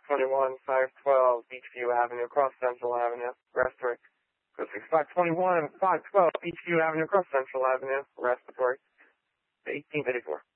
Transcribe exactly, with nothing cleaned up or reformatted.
twenty-one, five twelve, Beachview Avenue, across Central Avenue, respiratory. Code six five twenty-one, five twelve, Beachview Avenue, across Central Avenue, respiratory. eighteen eighty-four.